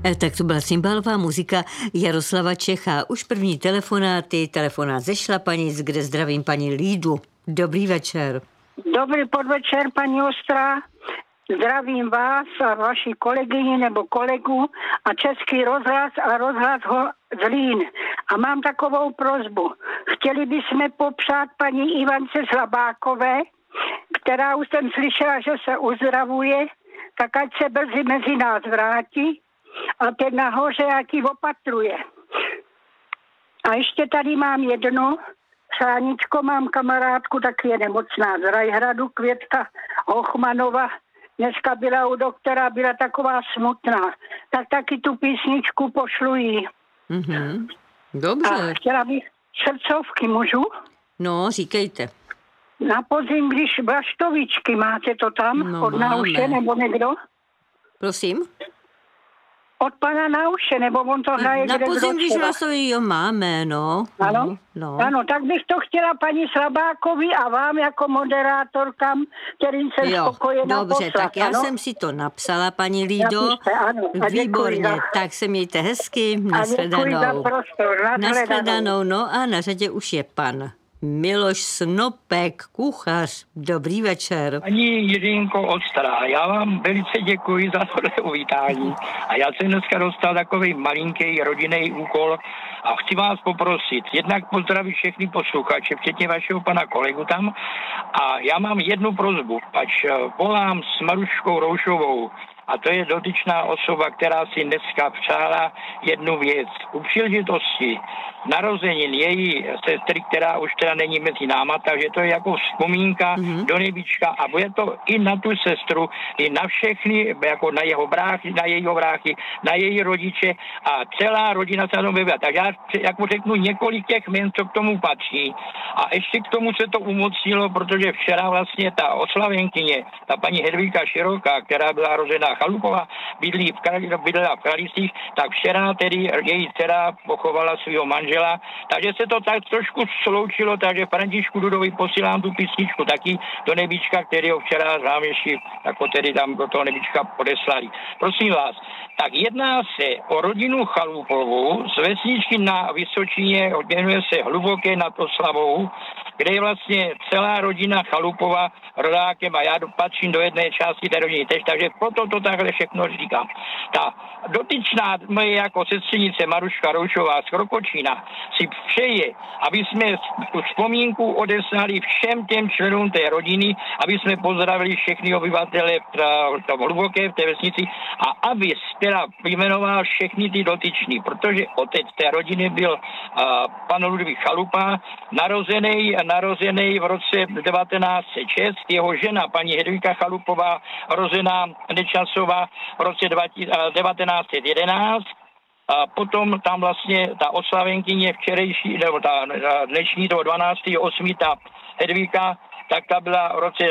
Tak to byla cymbálová muzika Jaroslava Čecha. Už první telefonát ze Šlapanic, kde zdravím paní Lídu. Dobrý večer. Dobrý podvečer, paní Ostrá. Zdravím vás a vaši kolegyni nebo kolegu a Český rozhlas a rozhlas Zlín. A mám takovou prosbu. Chtěli bychom popřát paní Ivance Slabákové, která už jsem slyšela, že se uzdravuje, tak ať se brzy mezi nás vrátí a ten nahoře ať ji opatruje. A ještě tady mám jedno přáníčko, mám kamarádku, taky je nemocná z Rajhradu, Květka Hochmanova. Dneska byla u doktora, byla taková smutná. Tak taky tu písničku pošlu jí. Mm-hmm. Dobře. A chtěla bych srdcovky, můžu? No, říkejte. Na podzim, když Vlaštovičky, máte to tam? No, od Nauše nebo někdo? Prosím? Od pana Nauše, nebo on to hraje Na kde podzim, když Vlaštovičky, jo, máme, no. Ano? No. Ano, tak bych to chtěla paní Slabákovi a vám jako moderátorkám, kterým jsem spokojená dobře, poslat. tak já ano? jsem si to napsala, paní Lído. Napište, ano. A výborně, za... tak se mějte hezky, A děkuji za nashledanou. prostor, Nashledanou, no a na řadě už je pan Miloš Snopek, kuchař. Dobrý večer. Paní Jiřinko Ostrá, já vám velice děkuji za tohle uvítání. A já jsem dneska dostal takový malinký rodinný úkol a chci vás poprosit, jednak pozdravit všechny posluchače, včetně vašeho pana kolegu tam. A já mám jednu prosbu, pač volám s Maruškou Roušovou. A to je dotyčná osoba, která si dneska přála jednu věc. U příležitosti narozenin její sestry, která už teda není mezi náma, takže to je jako vzpomínka do nebička a bude to i na tu sestru, i na všechny, jako na jeho bráchy, na jejího bráchy, na její rodiče a celá rodina se na tom vybrá. Tak já jako řeknu několik těch jmen, co k tomu patří. A ještě k tomu se to umocnilo, protože včera vlastně ta oslavenkyně, ta paní Hedvíka Široká, která byla rozená Chalupova, bydlela v Kralicích, tak včera tedy její dcera pochovala svého manžela, takže se to tak trošku sloučilo, takže Františku Dudovi posílám tu písničku taky do nebička, který ho včera záměši, jako tedy tam do toho nebička podeslali. Prosím vás, tak jedná se o rodinu Chalupovou z vesničky na Vysočině, jmenuje se Hluboké nad Oslavou, kde je vlastně celá rodina Chalupova rodákem a já patřím do jedné části té rodiny tež, takže proto to takhle všechno říkám. Ta dotyčná moje jako sestřenice Maruška Roušová z Krokočína si přeje, aby jsme tu vzpomínku odeslali všem těm členům té rodiny, aby jsme pozdravili všechny obyvatele v tom Hluboké, v té vesnici a aby teda jmenoval všechny ty dotyčný, protože otec té rodiny byl pan Ludvík Chalupa, narozený v roce 1906, jeho žena paní Hedvíka Chalupová, rozená Nečasová v roce 1911. A potom tam vlastně ta oslavenkyně včerejší, nebo ta dnešní, toho 12.8. ta Hedvíka, tak ta byla v roce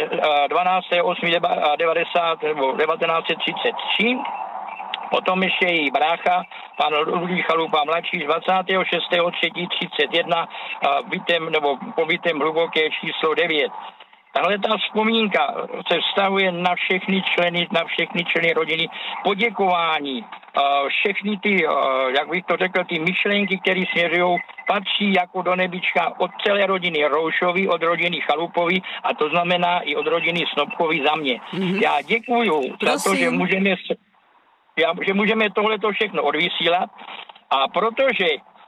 12.8.90 nebo 1933. Potom ještě její brácha, pan Ludvík Chalupa mladší, 26.3.31 bytem nebo pobytem Hluboké číslo 9. Tahle ta vzpomínka se vztahuje na všechny členy rodiny, poděkování, všechny ty, jak bych to řekl, ty myšlenky, které směřují, patří jako do nebička od celé rodiny Roušovy, od rodiny Chalupovy a to znamená i od rodiny Snopkovy za mě. Já děkuju za to, že můžeme tohleto všechno odvysílat a protože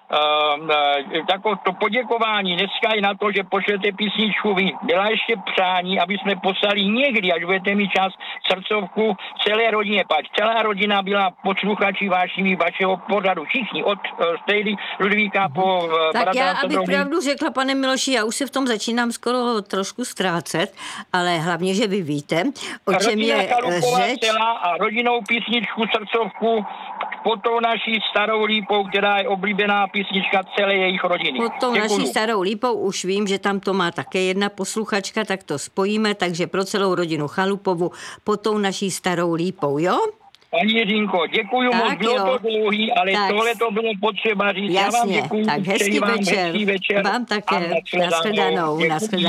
to poděkování dneska je na to, že pošlete písničku vy. Byla ještě přání, aby jsme poslali někdy, až budete mít čas, srdcovku celé rodině. Pač celá rodina byla posluchači vašeho pořadu. Všichni, od Stejdy Ludvíka po... Tak já, abych pravdu řekla, pane Miloši, já už se v tom začínám skoro trošku ztrácet, ale hlavně, že vy víte, o čem je řeč. A rodinou písničku, srdcovku pod tou naší starou lípou, která je oblíbená písnička celé jejich rodiny. Pod tou naší starou lípou už vím, že tam to má také jedna posluchačka, tak to spojíme, takže pro celou rodinu Chalupovu pod tou naší starou lípou, jo? Paní Jiřinko, děkuju moc, bylo to dlouhý, ale tak. tohle to bylo potřeba říct. Jasně, já vám děkuju, tak hezký večer. Vám také, nashledanou.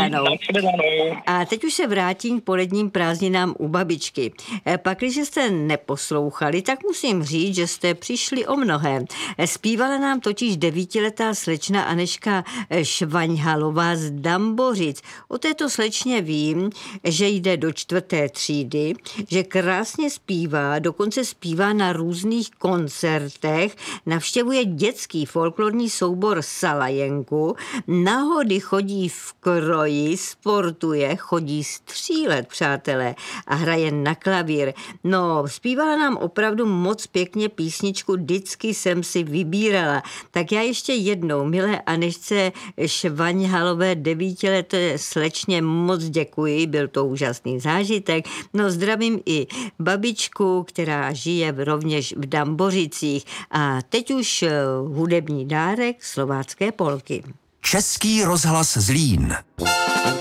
A teď už se vrátím k poledním prázdninám u babičky. Pak, když jste neposlouchali, tak musím říct, že jste přišli o mnohé. Zpívala nám totiž 9letá slečna Anežka Švaňhalová z Dambořic. O této slečně vím, že jde do 4. třídy, že krásně zpívá, dokonce zpívá na různých koncertech, navštěvuje dětský folklorní soubor Salajenku, náhody chodí v kroji, sportuje, chodí střílet, přátelé, a hraje na klavír. No, zpívala nám opravdu moc pěkně písničku, vždycky jsem si vybírala. Tak já ještě jednou, milé Anežce Švaňhalové, 9leté slečně, moc děkuji, byl to úžasný zážitek. No, zdravím i babičku, která žije rovněž v Dambořicích. A teď už hudební dárek slovácké polky. Český rozhlas Zlín.